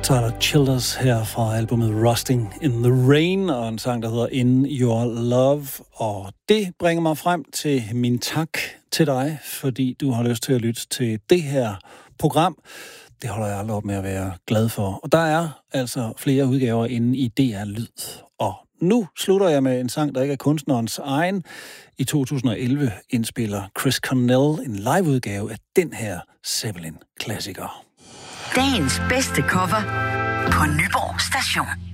Tyler Childers her fra albumet Rusting in the Rain, og en sang, der hedder In Your Love. Og det bringer mig frem til min tak til dig, fordi du har lyst til at lytte til det her program. Det holder jeg aldrig op med at være glad for. Og der er altså flere udgaver inde i DR Lyd. Og nu slutter jeg med en sang, der ikke er kunstnerens egen. I 2011 indspiller Chris Cornell en liveudgave af den her Zeppelin-klassiker. Dagens bedste cover på Nyborg Station.